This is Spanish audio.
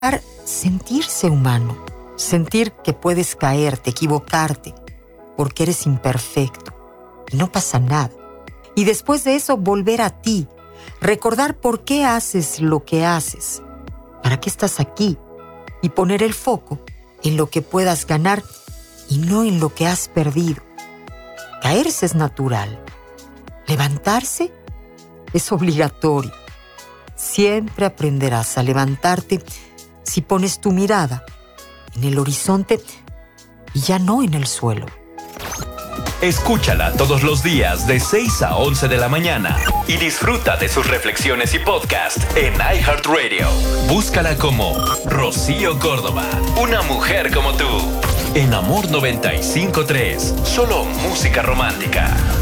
sentirse humano, sentir que puedes caerte, equivocarte, porque eres imperfecto y no pasa nada. Y después de eso volver a ti, recordar por qué haces lo que haces, para qué estás aquí y poner el foco en lo que puedas ganar y no en lo que has perdido. Caerse es natural, levantarse es obligatorio. Siempre aprenderás a levantarte si pones tu mirada en el horizonte y ya no en el suelo. Escúchala todos los días de 6 a 11 de la mañana y disfruta de sus reflexiones y podcast en iHeartRadio. Búscala como Rocío Córdoba, una mujer como tú. En Amor 95.3, solo música romántica.